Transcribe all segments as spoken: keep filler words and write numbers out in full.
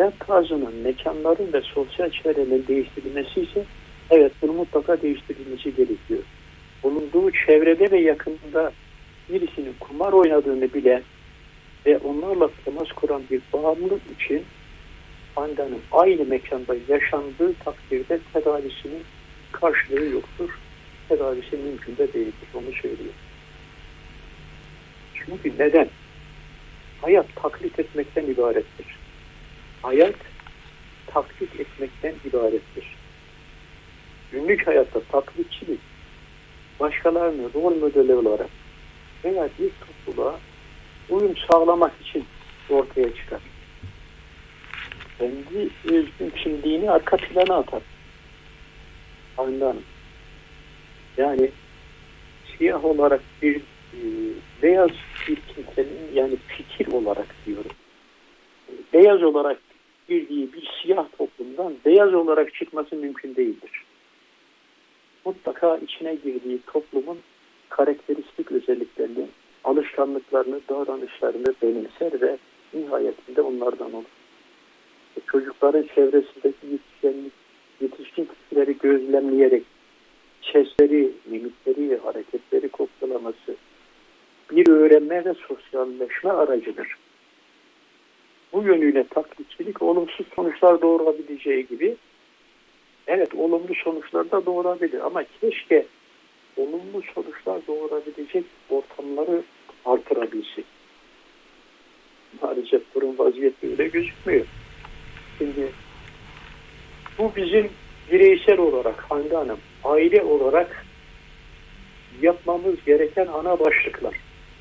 hayat tarzının, mekanların ve sosyal çevrenin değiştirilmesi ise evet bunu mutlaka değiştirilmesi gerekiyor. Bulunduğu çevrede ve yakınında birisinin kumar oynadığını bilen ve onlarla temas kuran bir bağımlılık için Handan'ın aynı mekanda yaşandığı takdirde tedavisinin karşılığı yoktur. Tedavisi mümkün de değildir. Onu söylüyor. Çünkü neden? Hayat taklit etmekten ibarettir. Hayat taklit etmekten ibarettir. Günlük hayatta taklitçilik başkalarını rol modeli olarak veya bir topluluğa uyum sağlamak için ortaya çıkar. Kendi özgün kimliğini arka plana atar. Andan. Yani siyah olarak bir e, beyaz bir kimsenin, yani fikir olarak diyorum. Beyaz olarak girdiği bir siyah toplumdan beyaz olarak çıkması mümkün değildir. Mutlaka içine girdiği toplumun karakteristik özelliklerini, alışkanlıklarını, davranışlarını benimser ve nihayetinde onlardan olur. Çocukların çevresindeki yetişkin, yetişkin kişileri gözlemleyerek sesleri, mimikleri, hareketleri kopyalaması bir öğrenme ve sosyalleşme aracıdır. Bu yönüyle taklitçilik olumsuz sonuçlar doğurabileceği gibi evet olumlu sonuçlar da doğurabilir ama keşke olumlu sonuçlar doğurabilecek ortamları artırabilsek. Maalesef durum vaziyeti öyle gözükmüyor. Şimdi bu bizim bireysel olarak Hande Hanım, aile olarak yapmamız gereken ana başlıklar.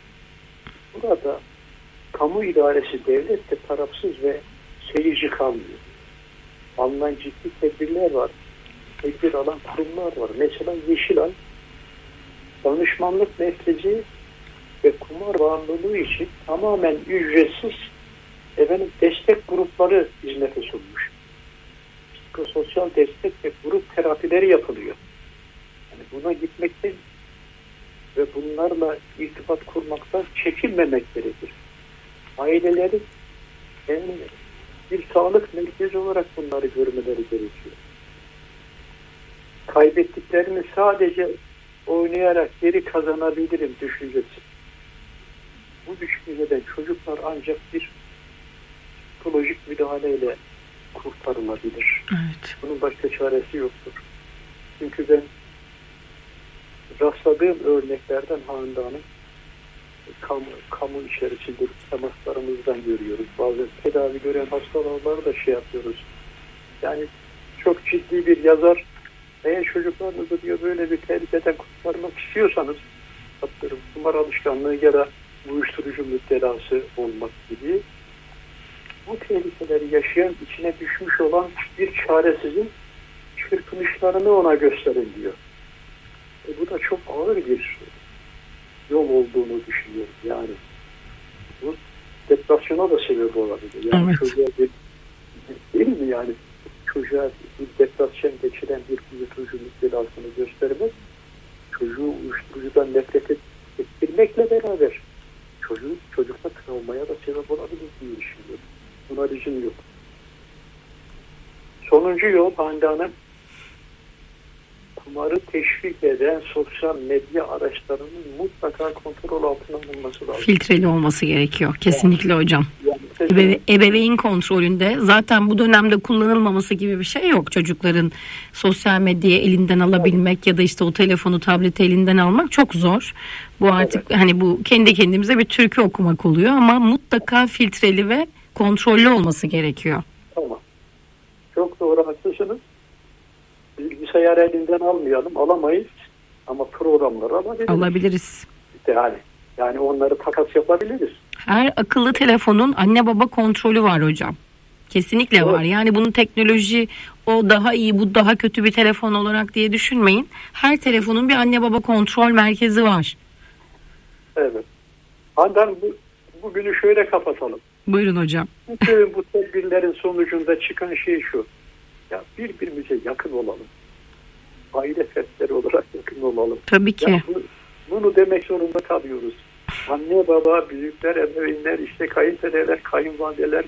Burada kamu idaresi, devlet de tarafsız ve seyirci kalmıyor. Alınan ciddi tedbirler var. Tedbir alan kurumlar var. Mesela Yeşilay danışmanlık merkezi ve kumar bağımlılığı için tamamen ücretsiz efendim destek grupları hizmete sunmuş. Psikososyal destek ve grup terapileri yapılıyor. Yani buna gitmekten ve bunlarla irtibat kurmaktan çekinmemek gerekir. Ailelerin yani bir sağlık merkezi olarak bunları görmeleri gerekiyor. Kaybettiklerini sadece oynayarak geri kazanabilirim düşüncesi. Bu düşünceden çocuklar ancak bir psikolojik müdahaleyle kurtarılabilir. Evet. Bunun başka çaresi yoktur. Çünkü ben rastladığım örneklerden Hande Hanım kamu, kamu içerisinde temaslarımızdan görüyoruz. Bazen tedavi gören hastaları da şey yapıyoruz. Yani çok ciddi bir yazar eğer çocuklarınızı diyor böyle bir tehlikeden kurtarmak istiyorsanız atıyorum kumar alışkanlığı ya da uyuşturucu müptelası olmak gibi bu tehlikeleri yaşayan, içine düşmüş olan bir çaresizin çırpınışlarını ona gösterin diyor. E bu da çok ağır bir yol olduğunu düşünüyorum. Yani bu depresyona da sebep olabilir. Yani evet. Çocuğa bir, değil mi yani? Çocuğa bir depresyon geçiren bir uyuşturucu müptelasını göstermek, çocuğu uyuşturucudan nefret ettirmekle beraber çocuğu, çocukta travmaya da sebep olabilir diye düşünüyorum. Buna lüzum yok. Sonuncu yol Hande Hanım, kumarı teşvik eden sosyal medya araçlarının mutlaka kontrol altına alınması lazım. Filtreli olması gerekiyor. Kesinlikle yani, hocam. Yani, Ebeve, ebeveyn kontrolünde zaten bu dönemde kullanılmaması gibi bir şey yok. Çocukların sosyal medyayı elinden alabilmek evet. Ya da işte o telefonu, tableti elinden almak çok zor. Bu artık evet. Hani bu kendi kendimize bir türkü okumak oluyor ama mutlaka filtreli ve kontrollü olması gerekiyor. Tamam. Çok doğru, haklısınız. Bilgisayar elinden almayalım, alamayız ama programları alabiliriz. Alabiliriz. Yani, yani onları takas yapabiliriz. Her akıllı telefonun anne baba kontrolü var hocam. Kesinlikle evet. Var. Yani bunun teknoloji o daha iyi, bu daha kötü bir telefon olarak diye düşünmeyin. Her telefonun bir anne baba kontrol merkezi var. Evet. Handan bu, bugünü şöyle kapatalım. Buyurun hocam. Bütün bu tedbirlerin sonucunda çıkan şey şu. Ya birbirimize yakın olalım. Aile fertleri olarak yakın olalım. Tabii ki. Yani bu, bunu demek zorunda kalıyoruz. Anne, baba, büyükler, ebeveynler, işte kayınpederler, kayınvalideler,